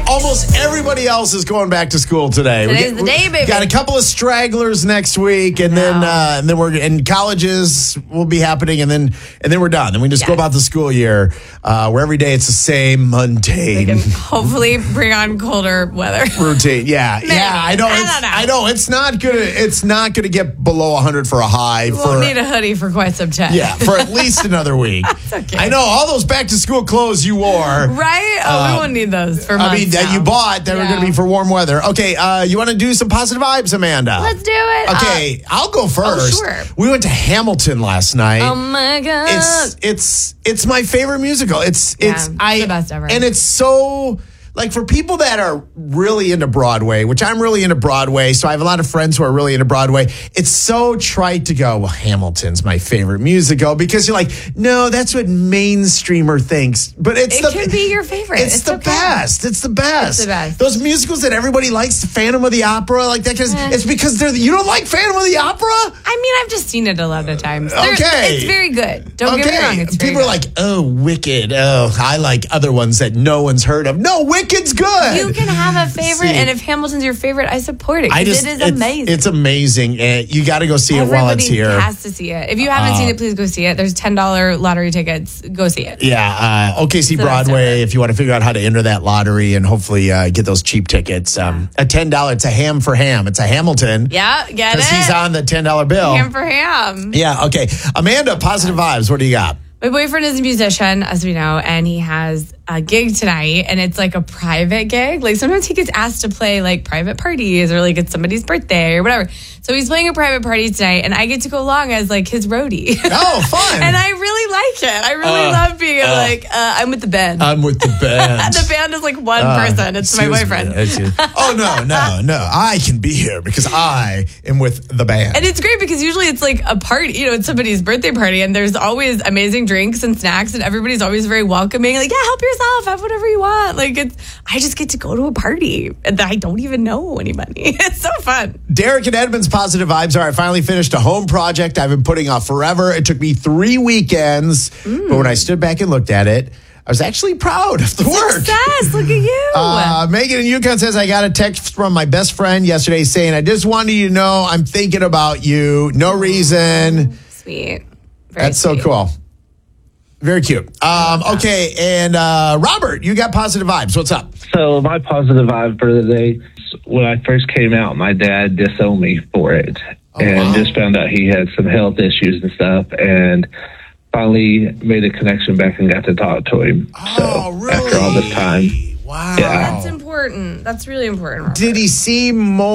almost everybody else is going back to school today. Today's the day, baby. Got a couple of stragglers next week, and then we're in colleges will be happening, and then we're done. And we just go about the school year where every day it's the same mundane. They can hopefully bring on colder weather routine. Yeah, Maybe. I know. I know it's not gonna get below 100 for a high. You won't need a hoodie for quite some time. Yeah, for at least another week. That's okay. I know all those back to school clothes you wore. Right? Oh, we won't need those for months that now. you bought that were going to be for warm weather. Okay, you want to do some positive vibes, Amanda? Let's do it. Okay, I'll go first. Sure. We went to Hamilton last night. Oh my God. It's my favorite musical. It's the best ever. And it's so. Like for people that are really into Broadway, which I'm really into Broadway, so I have a lot of friends who are really into Broadway. It's so trite to go, well, Hamilton's my favorite musical because you're like, no, that's what mainstreamer thinks. But it could be your favorite. It's the best. It's the best. It's the best. Those musicals that everybody likes, Phantom of the Opera, like that. It's because you don't like Phantom of the Opera? I mean, I've just seen it a lot of times. Okay. It's very good. Don't get me wrong. It's very People are like, oh, Wicked. Oh, I like other ones that no one's heard of. No, Wicked's good. You can have a favorite, and if Hamilton's your favorite, I support it. It is amazing. It's amazing. And you got to go see it while it's here. Everybody has to see it. If you haven't seen it, please go see it. There's $10 lottery tickets. Go see it. Yeah. OKC Broadway, if you want to figure out how to enter that lottery and hopefully get those cheap tickets. A $10, it's a ham for ham. It's a Hamilton. Yeah, get it. Because he's on the $10 bill. Ham for ham. Yeah, okay. Amanda, positive vibes. What do you got? My boyfriend is a musician, as we know, and he has a gig tonight, and it's like a private gig. Like sometimes he gets asked to play like private parties or like it's somebody's birthday or whatever. So he's playing a private party tonight, and I get to go along as like his roadie. Oh, fun. And I really like it. I really love being I'm with the band. I'm with the band. The band is like one person. It's my boyfriend. Oh, no. I can be here because I am with the band. And it's great because usually it's like a party, it's somebody's birthday party, and there's always amazing drinks and snacks, and everybody's always very welcoming. Like, yeah, help yourself, have whatever you want. Like, I just get to go to a party and I don't even know anybody. It's so fun. Derek and Edmund's positive vibes are I finally finished a home project I've been putting off forever. It took me 3 weekends, but when I stood back and looked at it, I was actually proud of the work. Success, look at you. Megan in Yukon says, I got a text from my best friend yesterday saying, I just wanted you to know I'm thinking about you. No reason. Sweet. That's sweet. So cool. Very cute. Okay, and Robert, you got positive vibes. What's up? So my positive vibe for the day, when I first came out, my dad disowned me for it. Just found out he had some health issues and stuff, and finally made a connection back and got to talk to him. Really? After all this time. Wow. Yeah. That's important. That's really important, Robert. Did he seem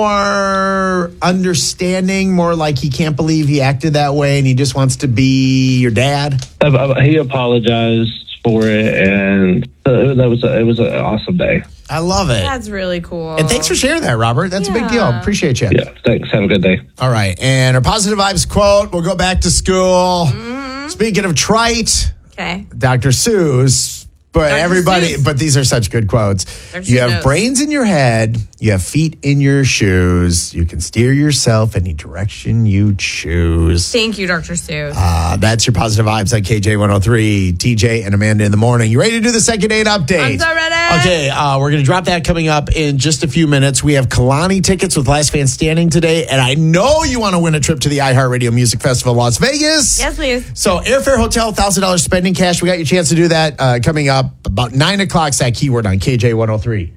more understanding, more like he can't believe he acted that way and he just wants to be your dad? He apologized for it, and it was an awesome day. I love it. That's really cool. And thanks for sharing that, Robert. That's a big deal. Appreciate you. Yeah, thanks. Have a good day. All right. And our positive vibes quote, we'll go back to school. Speaking of trite, Dr. Seuss. But but these are such good quotes. You have brains in your head, you have feet in your shoes, you can steer yourself any direction you choose. Thank you, Dr. Seuss. That's your positive vibes at KJ103, TJ and Amanda in the morning. You ready to do the second date update? I'm so ready. Okay, we're going to drop that coming up in just a few minutes. We have Kalani tickets with Last Man Standing today, and I know you want to win a trip to the iHeartRadio Music Festival in Las Vegas. Yes, please. So airfare, hotel, $1,000 spending cash. We got your chance to do that coming up. About 9 o'clock, that keyword on KJ103.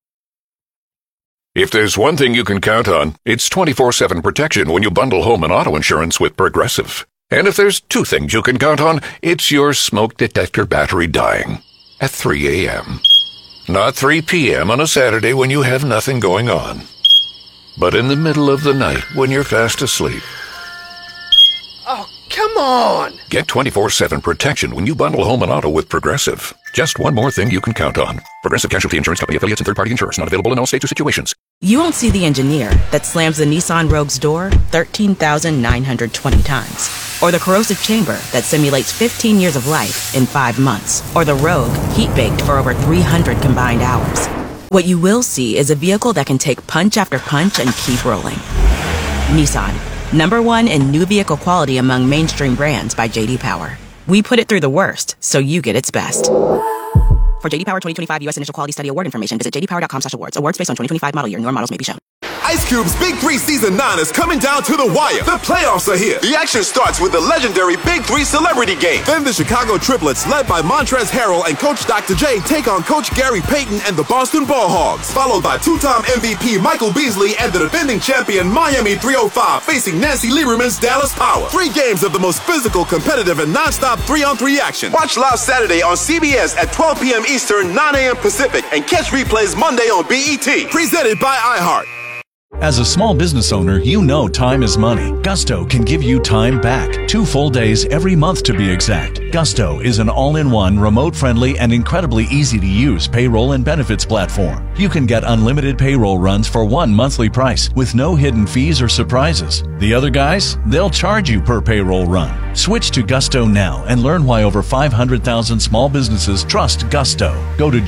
If there's one thing you can count on, it's 24/7 protection when you bundle home and auto insurance with Progressive. And if there's two things you can count on, it's your smoke detector battery dying at 3 a.m. Not 3 p.m. on a Saturday when you have nothing going on, but in the middle of the night when you're fast asleep. Oh, come on! Get 24/7 protection when you bundle home and auto with Progressive. Just one more thing you can count on. Progressive Casualty Insurance Company affiliates and third-party insurers. Not available in all states or situations. You won't see the engineer that slams the Nissan Rogue's door 13,920 times. Or the corrosive chamber that simulates 15 years of life in 5 months. Or the Rogue heat-baked for over 300 combined hours. What you will see is a vehicle that can take punch after punch and keep rolling. Nissan. #1 in new vehicle quality among mainstream brands by J.D. Power. We put it through the worst, so you get its best. For JD Power 2025 U.S. Initial Quality Study Award information, visit jdpower.com/awards. Awards based on 2025 model year. Newer models may be shown. Ice Cube's Big 3 Season 9 is coming down to the wire. The playoffs are here. The action starts with the legendary Big 3 Celebrity Game. Then the Chicago Triplets, led by Montrezl Harrell and Coach Dr. J, take on Coach Gary Payton and the Boston Ball Hogs. Followed by two-time MVP Michael Beasley and the defending champion Miami 305 facing Nancy Lieberman's Dallas Power. 3 games of the most physical, competitive, and non-stop 3-on-3 action. Watch live Saturday on CBS at 12 p.m. Eastern, 9 a.m. Pacific, and catch replays Monday on BET. Presented by iHeart. As a small business owner, you know time is money. Gusto can give you time back. 2 full days every month to be exact. Gusto is an all-in-one, remote-friendly, and incredibly easy-to-use payroll and benefits platform. You can get unlimited payroll runs for one monthly price with no hidden fees or surprises. The other guys, they'll charge you per payroll run. Switch to Gusto now and learn why over 500,000 small businesses trust Gusto. Go to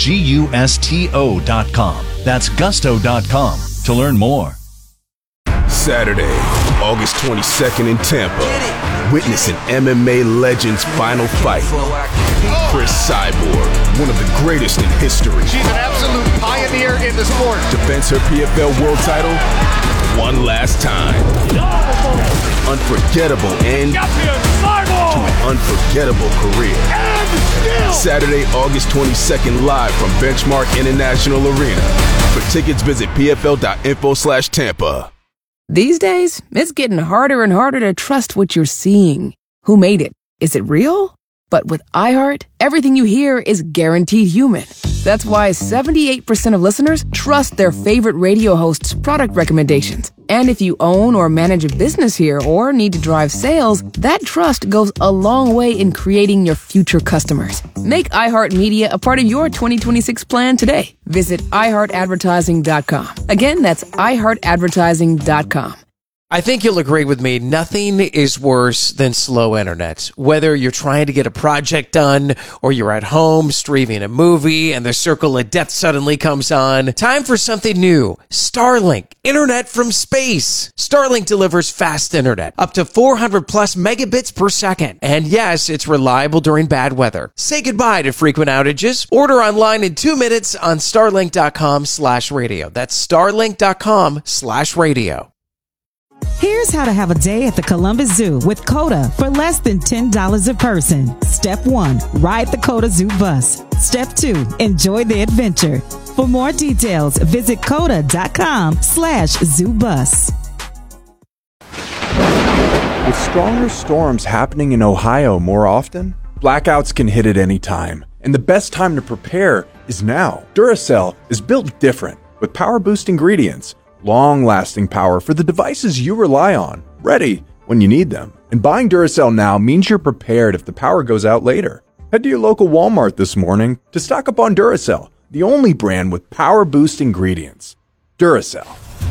GUSTO.com. That's Gusto.com to learn more. Saturday, August 22nd in Tampa. Witness an MMA legend's final fight. Chris Cyborg, one of the greatest in history. She's an absolute pioneer in the sport. Defends her PFL world title one last time. Unforgettable end to an unforgettable career. Saturday, August 22nd, live from Benchmark International Arena. For tickets, visit pfl.info/Tampa. These days, it's getting harder and harder to trust what you're seeing. Who made it? Is it real? But with iHeart, everything you hear is guaranteed human. That's why 78% of listeners trust their favorite radio host's product recommendations. And if you own or manage a business here or need to drive sales, that trust goes a long way in creating your future customers. Make iHeartMedia a part of your 2026 plan today. Visit iHeartAdvertising.com. Again, that's iHeartAdvertising.com. I think you'll agree with me. Nothing is worse than slow internet. Whether you're trying to get a project done or you're at home streaming a movie and the circle of death suddenly comes on. Time for something new. Starlink. Internet from space. Starlink delivers fast internet. Up to 400 plus megabits per second. And yes, it's reliable during bad weather. Say goodbye to frequent outages. Order online in 2 minutes on starlink.com/radio. That's starlink.com/radio. Here's how to have a day at the Columbus Zoo with COTA for less than $10 a person. Step 1, ride the COTA Zoo bus. Step 2, enjoy the adventure. For more details, visit COTA.com/ZooBus. With stronger storms happening in Ohio more often, blackouts can hit at any time. And the best time to prepare is now. Duracell is built different with power-boost ingredients. Long-lasting power for the devices you rely on, ready when you need them. And buying Duracell now means you're prepared if the power goes out later. Head to your local Walmart this morning to stock up on Duracell, the only brand with power boost ingredients. Duracell.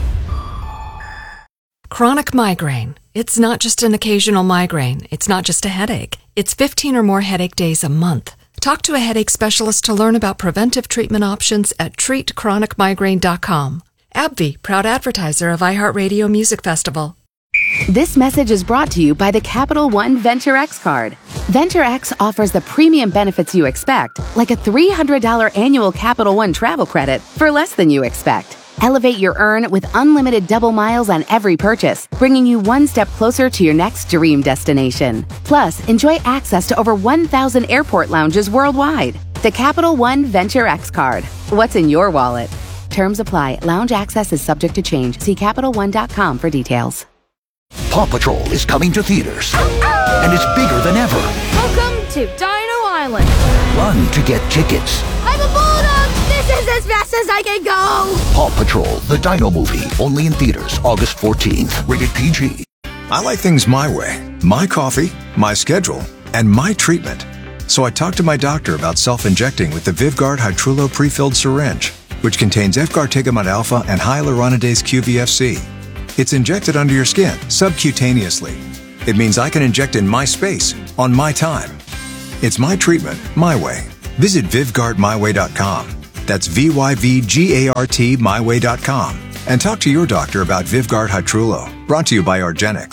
Chronic migraine. It's not just an occasional migraine. It's not just a headache. It's 15 or more headache days a month. Talk to a headache specialist to learn about preventive treatment options at treatchronicmigraine.com. AbbVie, proud advertiser of iHeartRadio Music Festival. This message is brought to you by the Capital One Venture X card. Venture X offers the premium benefits you expect, like a $300 annual Capital One travel credit for less than you expect. Elevate your earn with unlimited double miles on every purchase, bringing you one step closer to your next dream destination. Plus, enjoy access to over 1,000 airport lounges worldwide. The Capital One Venture X card. What's in your wallet? Terms apply. Lounge access is subject to change. See CapitalOne.com for details. Paw Patrol is coming to theaters. And it's bigger than ever. Welcome to Dino Island. Run to get tickets. I'm a bulldog. This is as fast as I can go. Paw Patrol, the Dino movie. Only in theaters August 14th. Rated PG. I like things my way. My coffee, my schedule, and my treatment. So I talked to my doctor about self-injecting with the Vyvgart Hytrulo pre-filled syringe, which contains efgartigimod alpha and hyaluronidase QVFC. It's injected under your skin, subcutaneously. It means I can inject in my space, on my time. It's my treatment, my way. Visit VyvgartMyWay.com. That's VYVGART myway.com. And talk to your doctor about Vyvgart Hytrulo. Brought to you by argenx.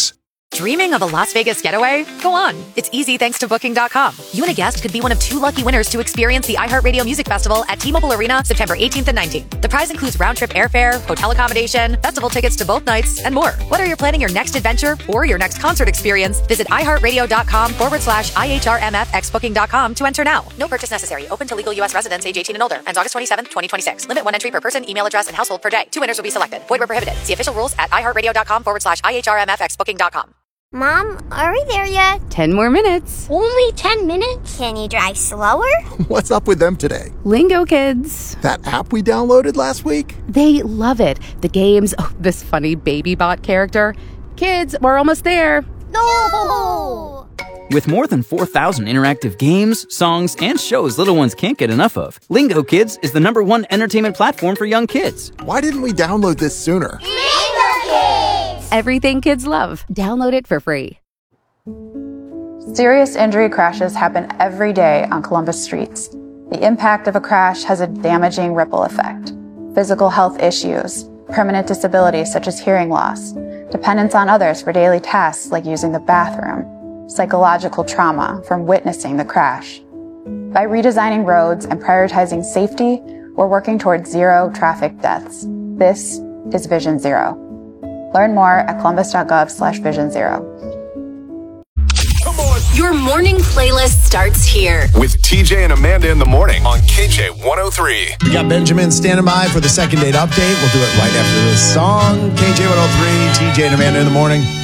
Dreaming of a Las Vegas getaway? Go on. It's easy thanks to Booking.com. You and a guest could be one of 2 lucky winners to experience the iHeartRadio Music Festival at T-Mobile Arena September 18th and 19th. The prize includes round-trip airfare, hotel accommodation, festival tickets to both nights, and more. Whether you're planning your next adventure or your next concert experience, visit iHeartRadio.com/IHRMFX Booking.com to enter now. No purchase necessary. Open to legal U.S. residents age 18 and older. Ends August 27th, 2026. Limit 1 entry per person, email address, and household per day. 2 winners will be selected. Void where prohibited. See official rules at iHeartRadio.com/IHRMFX Booking.com. Mom, are we there yet? 10 more minutes. Only 10 minutes? Can you drive slower? What's up with them today? Lingo Kids. That app we downloaded last week? They love it. The games, this funny baby bot character. Kids, we're almost there. No! With more than 4,000 interactive games, songs, and shows little ones can't get enough of, Lingo Kids is the #1 entertainment platform for young kids. Why didn't we download this sooner? Lingo Kids! Everything kids love. Download it for free. Serious injury crashes happen every day on Columbus streets. The impact of a crash has a damaging ripple effect. Physical health issues, permanent disabilities such as hearing loss, dependence on others for daily tasks like using the bathroom, psychological trauma from witnessing the crash. By redesigning roads and prioritizing safety, we're working towards 0 traffic deaths. This is Vision Zero. Learn more at columbus.gov/vision0. Your morning playlist starts here. With TJ and Amanda in the morning on KJ 103. We got Benjamin standing by for the second date update. We'll do it right after this song. KJ 103, TJ and Amanda in the morning.